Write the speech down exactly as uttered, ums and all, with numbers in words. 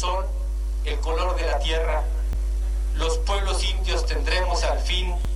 sol, el color de la tierra. Los pueblos indios tendremos al fin